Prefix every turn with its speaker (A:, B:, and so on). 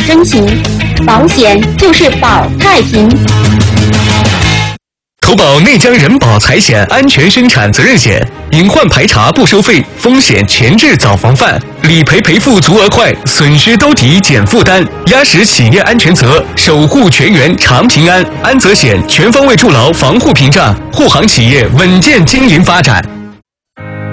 A: 生情，保险就是保太平。
B: 投保内江人保财险安全生产责任险，隐患排查不收费，风险前置早防范，理赔赔付足额快，损失兜底减负担，压实企业安全责，守护全员长平安。安责险全方位筑牢防护屏障，护航企业稳健经营发展。